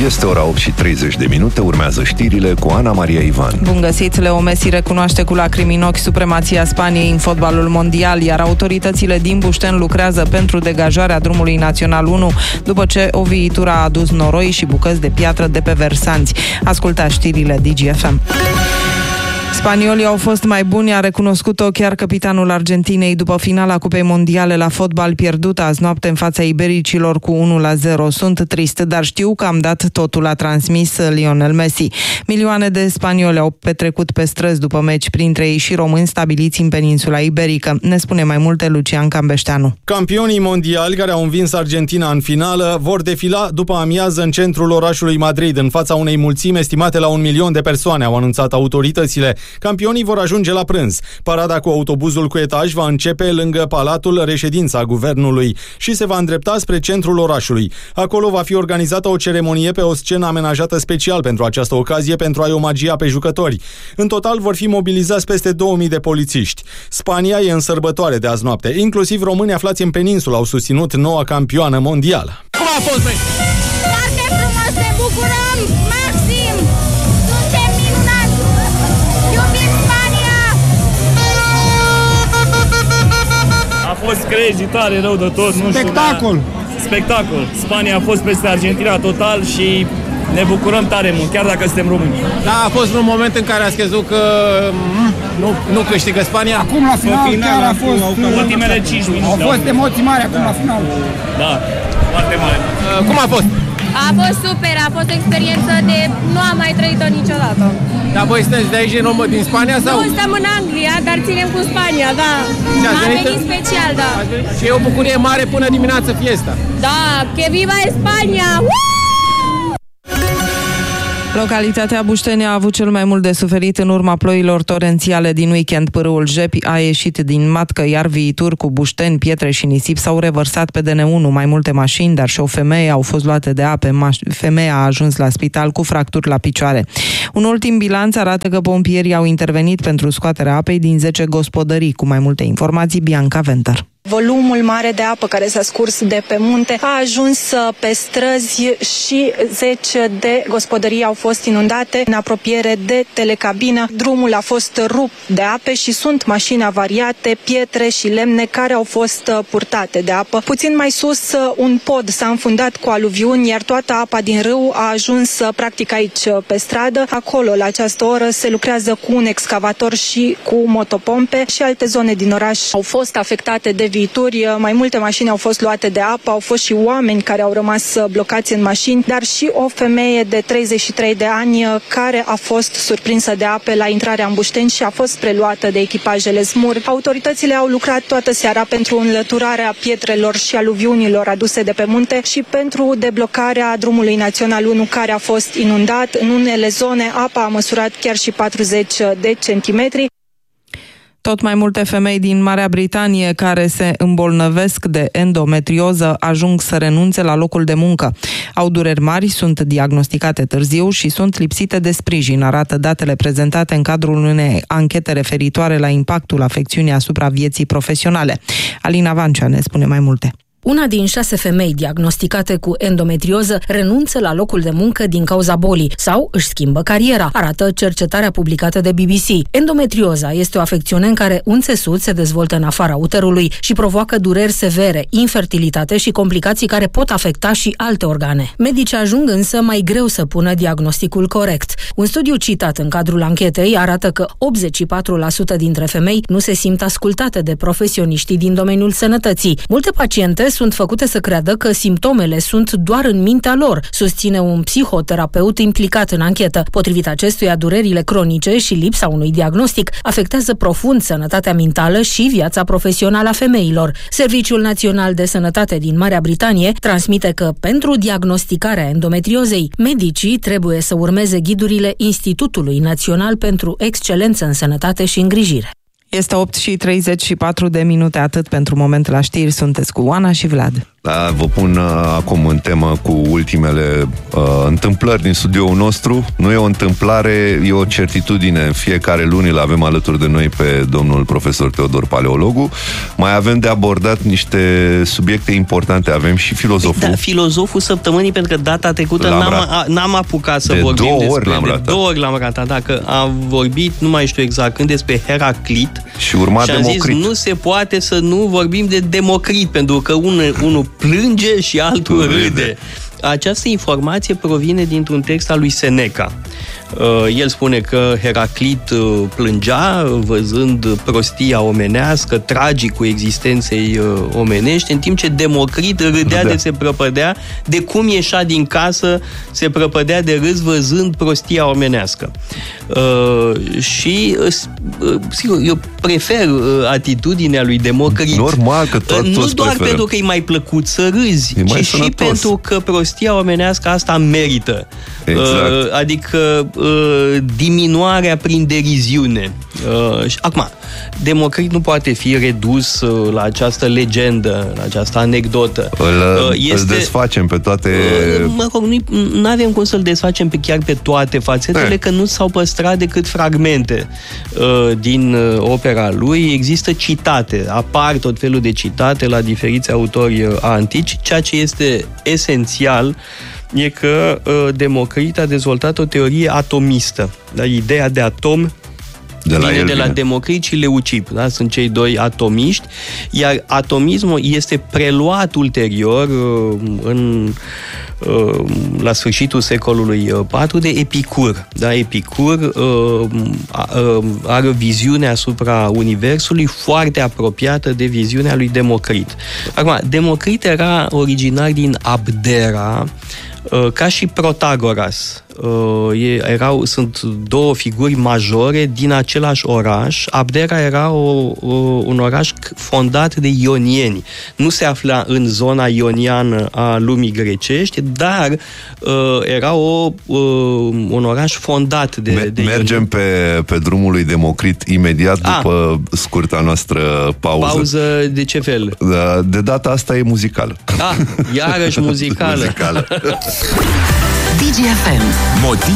Este ora 8:30, urmează știrile cu Ana Maria Ivan. Bun găsit! Leo Messi recunoaște cu lacrimi în ochi supremația Spaniei în fotbalul mondial, iar autoritățile din Bușten lucrează pentru degajarea drumului național 1, după ce o viitură a adus noroi și bucăți de piatră de pe versanți. Ascultați știrile DGFM. Spaniolii au fost mai buni, a recunoscut-o chiar capitanul Argentinei după finala Cupei Mondiale la fotbal pierdută azi noapte în fața ibericilor cu 1-0. Sunt trist, dar știu că am dat totul, a transmis Lionel Messi. Milioane de spanioli au petrecut pe străzi după meci, printre ei și români stabiliți în peninsula iberică. Ne spune mai multe Lucian Cambeșteanu. Campionii mondiali care au învins Argentina în finală vor defila după amiază în centrul orașului Madrid, în fața unei mulțimi estimate la 1 milion de persoane, au anunțat autoritățile. Campionii vor ajunge la prânz. Parada cu autobuzul cu etaj va începe lângă Palatul, reședința guvernului, și se va îndrepta spre centrul orașului. Acolo va fi organizată o ceremonie pe o scenă amenajată special pentru această ocazie, pentru a-i omagia pe jucători. În total vor fi mobilizați peste 2000 de polițiști. Spania e în sărbătoare de azi noapte. Inclusiv românii aflați în peninsulă au susținut noua campioană mondială. Cum a fost, băi? Foarte frumos, ne bucurăm! Maxim! Suntem minunați! Iubim Spania! A fost crazy, tare rău de tot. Spectacol! Spectacol! Spania a fost peste Argentina total și ne bucurăm tare mult, chiar dacă suntem români. Da, a fost un moment în care ați crezut că nu câștigă Spania. Acum la final chiar a fost... Ultimele 5 minute. Au fost emoții mari acum la final. Da, foarte mare. Cum a fost? A fost super, a fost o experiență de nu am mai trăit-o niciodată. Dar voi sunteți de aici din Spania sau? Nu, stăm în Anglia, dar ținem cu Spania, da. Am venit special, da. Și e o bucurie mare până dimineață fiesta. Da, que viva Spania! Localitatea Bușteni a avut cel mai mult de suferit în urma ploilor torențiale din weekend. Pârâul Jepi a ieșit din matcă, iar viituri cu bușteni, pietre și nisip s-au revărsat pe DN1. Mai multe mașini, dar și o femeie au fost luate de ape. Femeia a ajuns la spital cu fracturi la picioare. Un ultim bilanț arată că pompierii au intervenit pentru scoaterea apei din 10 gospodării. Cu mai multe informații, Bianca Venter. Volumul mare de apă care s-a scurs de pe munte a ajuns pe străzi și 10 de gospodării au fost inundate în apropiere de telecabină. Drumul a fost rupt de ape și sunt mașini avariate, pietre și lemne care au fost purtate de apă. Puțin mai sus, un pod s-a înfundat cu aluviuni, iar toată apa din râu a ajuns practic aici pe stradă. Acolo, la această oră, se lucrează cu un excavator și cu motopompe și alte zone din oraș au fost afectate de viituri. Mai multe mașini au fost luate de apă, au fost și oameni care au rămas blocați în mașini, dar și o femeie de 33 de ani care a fost surprinsă de ape la intrarea în Bușteni și a fost preluată de echipajele SMUR. Autoritățile au lucrat toată seara pentru înlăturarea pietrelor și aluviunilor aduse de pe munte și pentru deblocarea drumului național 1 care a fost inundat. În unele zone apa a măsurat chiar și 40 de centimetri. Tot mai multe femei din Marea Britanie care se îmbolnăvesc de endometrioză ajung să renunțe la locul de muncă. Au dureri mari, sunt diagnosticate târziu și sunt lipsite de sprijin, arată datele prezentate în cadrul unei anchete referitoare la impactul afecțiunii asupra vieții profesionale. Alina Vancea ne spune mai multe. Una din 6 femei diagnosticate cu endometrioză renunță la locul de muncă din cauza bolii sau își schimbă cariera, arată cercetarea publicată de BBC. Endometrioza este o afecțiune în care un țesut se dezvoltă în afara uterului și provoacă dureri severe, infertilitate și complicații care pot afecta și alte organe. Medicii ajung însă mai greu să pună diagnosticul corect. Un studiu citat în cadrul anchetei arată că 84% dintre femei nu se simt ascultate de profesioniștii din domeniul sănătății. Multe paciente sunt făcute să creadă că simptomele sunt doar în mintea lor, susține un psihoterapeut implicat în anchetă. Potrivit acestuia, durerile cronice și lipsa unui diagnostic afectează profund sănătatea mentală și viața profesională a femeilor. Serviciul Național de Sănătate din Marea Britanie transmite că pentru diagnosticarea endometriozei, medicii trebuie să urmeze ghidurile Institutului Național pentru Excelență în Sănătate și Îngrijire. Este 8:34, atât pentru moment la știri. Sunteți cu Oana și Vlad. Da, vă pun acum în temă cu ultimele întâmplări din studioul nostru. Nu e o întâmplare, e o certitudine. Fiecare luni îl avem alături de noi pe domnul profesor Teodor Paleologu. Mai avem de abordat niște subiecte importante. Avem și filozoful. Da, filozoful săptămânii, pentru că data trecută n-am apucat să vorbim despre... De 2 ori l-am ratat. Dacă am vorbit, nu mai știu exact când, despre Heraclit. Și urma Democrit. Zis, nu se poate să nu vorbim de Democrit, pentru că unul plânge și altul râde. Această informație provine dintr-un text al lui Seneca. El spune că Heraclit plângea văzând prostia omenească, tragicul existenței omenești, în timp ce Democrit râdea de se prăpădea, de cum ieșea din casă, se prăpădea de râs văzând prostia omenească. Și sigur, eu prefer atitudinea lui Democrit. Normal că toți nu doar preferăm. pentru că e mai plăcut să râzi, ci și pentru că prostia omenească asta merită. Exact. Adică diminuarea prin deriziune. Acum, Democrit nu poate fi redus la această legendă, la această anecdotă. Îl desfacem pe toate... Mă rog, nu avem cum să-l desfacem chiar pe toate fațetele, că nu s-au păstrat decât fragmente din opera lui. Există citate, apar tot felul de citate la diferiți autori antici. Ceea ce este esențial e că Democrit a dezvoltat o teorie atomistă. Da? Ideea de atom vine de la Democrit și Leucip. Da? Sunt cei doi atomiști, iar atomismul este preluat ulterior la sfârșitul secolului IV de Epicur. Da? Epicur are o viziune asupra universului foarte apropiată de viziunea lui Democrit. Acum, Democrit era originar din Abdera, ca și Protagoras. Sunt două figuri majore din același oraș. Abdera era un oraș fondat de ionieni. Nu se afla în zona ioniană a lumii grecești, dar era un oraș fondat de Mergem pe drumul lui Democrit imediat după scurta noastră pauză. Pauză de ce fel? De data asta e muzicală. Iarăși muzicală. Muzicală. DGFM.